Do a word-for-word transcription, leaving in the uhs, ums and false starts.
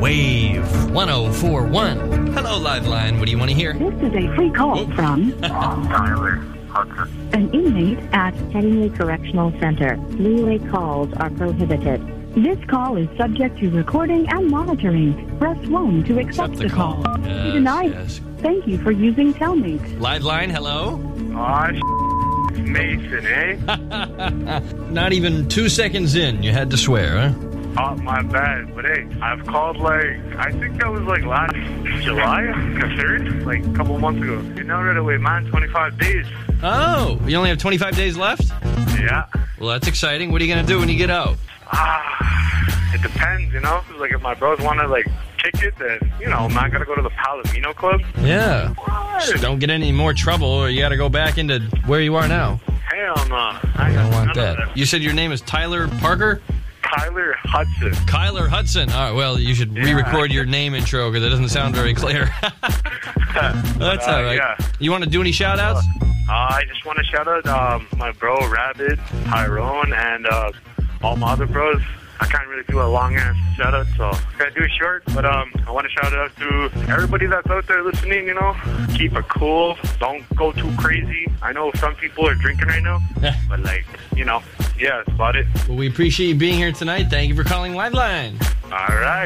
Wave one oh four one. Hello, Liveline. What do you want to hear? This is a free call Oh. from Tyler Hudson. an inmate at Headingley Correctional Center. Relay calls are prohibited. This call is subject to recording and monitoring. Press one to accept, Accept the call. To Yes, deny it. yes. Thank you for using Telmate. Liveline, hello? Aw, sh- Mason, eh? Not even two seconds in, you had to swear, huh? Oh, my bad. But hey, I've called like, I think that was like last July, the third, like a couple months ago. You know right away, man, twenty-five days. Oh, you only have twenty-five days left? Yeah. Well, that's exciting. What are you going to do when you get out? Ah, it depends, you know? Like if my bros want to like kick it, then, you know, man, I gotta go to the Palomino Club. Yeah. What? So don't get any more trouble or you got to go back into where you are now. Hell no. I I don't want none of that. You said your name is Tyler Parker? Tyler Hudson. Kyler Hudson. All right, well, you should Yeah. re-record your name intro because it doesn't sound very clear. That's Uh, all right. yeah. You want to do any shout-outs? Uh, I just want to shout out um, my bro Rabbit, Tyrone, and uh, all my other bros. I can't really do a long ass shout out, so I'm gonna do it short. But um, I want to shout out to everybody that's out there listening. You know, keep it cool. Don't go too crazy. I know some people are drinking right now, but like, you know, yeah, that's about it. Well, we appreciate you being here tonight. Thank you for calling Liveline. All right.